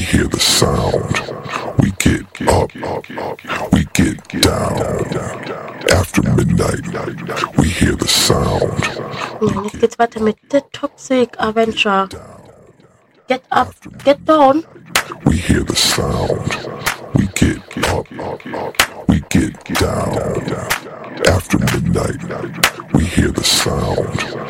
hear the sound. We get up, we get down. After midnight, we hear the sound. Ja, jetzt geht's weiter mit The Toxic Avenger. Get up, get down. We hear the sound. We get up, we get down. After midnight, we hear the sound.